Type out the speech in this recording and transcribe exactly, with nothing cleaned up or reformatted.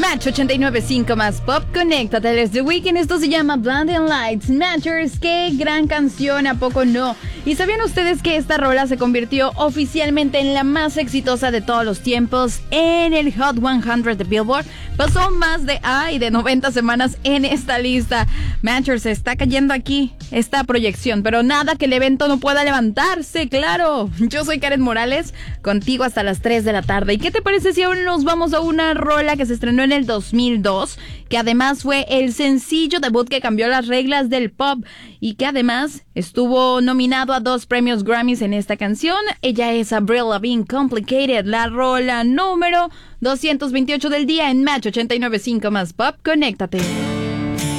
Match ochenta y nueve punto cinco más Pop, conéctate desde The Weeknd. Esto se llama Blinding Lights. Matchers, qué gran canción, ¿a poco no? ¿Y sabían ustedes que esta rola se convirtió oficialmente en la más exitosa de todos los tiempos en el Hot cien de Billboard? Pasó más de, ay, de noventa semanas en esta lista. Matchers, se está cayendo aquí esta proyección, pero nada que el evento no pueda levantarse, claro. Yo soy Karen Morales, contigo hasta las tres de la tarde. ¿Y qué te parece si ahora nos vamos a una rola que se estrenó en el dos mil dos, que además fue el sencillo debut que cambió las reglas del pop y que además estuvo nominado a dos premios Grammys en esta canción? Ella es Avril Lavigne, Complicated, la rola número doscientos veintiocho del día en Match ochenta y nueve punto cinco más Pop. Conéctate.